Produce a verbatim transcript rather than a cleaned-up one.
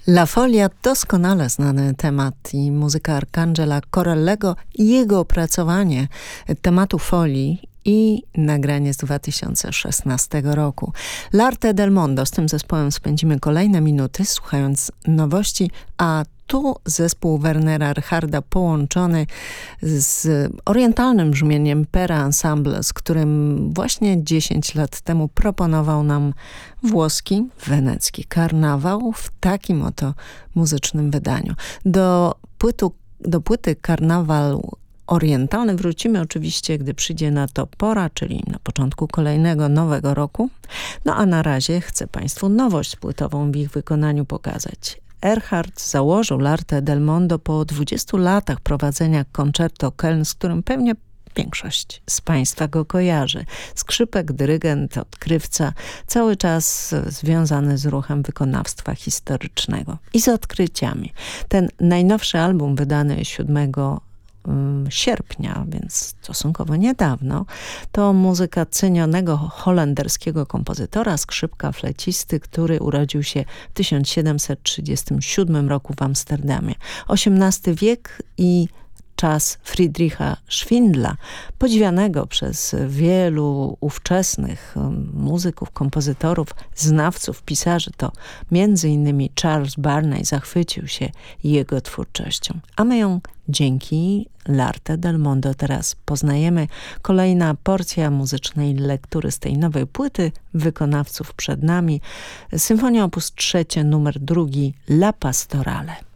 La Folia, doskonale znany temat i muzyka Arcangela Corellego i jego opracowanie tematu folii i nagranie z dwa tysiące szesnastego roku. L'Arte del Mondo, z tym zespołem spędzimy kolejne minuty słuchając nowości, a tu zespół Wernera Richarda połączony z orientalnym brzmieniem Pera Ensemble, z którym właśnie dziesięć lat temu proponował nam włoski, wenecki karnawał w takim oto muzycznym wydaniu. Do, płytu, do płyty Karnawal Orientalny wrócimy oczywiście, gdy przyjdzie na to pora, czyli na początku kolejnego nowego roku. No a na razie chcę Państwu nowość płytową w ich wykonaniu pokazać. Richard założył L'Arte del Mondo po dwudziestu latach prowadzenia Concerto Köln, z którym pewnie większość z Państwa go kojarzy. Skrzypek, dyrygent, odkrywca, cały czas związany z ruchem wykonawstwa historycznego i z odkryciami. Ten najnowszy album wydany siódmego sierpnia, więc stosunkowo niedawno, to muzyka cenionego holenderskiego kompozytora, skrzypka, flecisty, który urodził się w tysiąc siedemset trzydziestym siódmym roku w Amsterdamie. osiemnasty wiek i czas Friedricha Schwindla, podziwianego przez wielu ówczesnych muzyków, kompozytorów, znawców, pisarzy. To między innymi Charles Barney zachwycił się jego twórczością. A my ją dzięki L'Arte del Mondo teraz poznajemy. Kolejna porcja muzycznej lektury z tej nowej płyty wykonawców przed nami. Symfonia opus trzecie, numer drugi, La Pastorale.